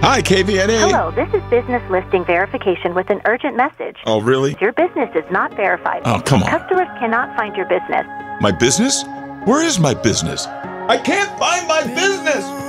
Hi, KVNA. Hello, this is business listing verification with an urgent message. Oh, really? Your business is not verified. Oh, come on. Customers cannot find your business. My business? Where is my business? I can't find my business!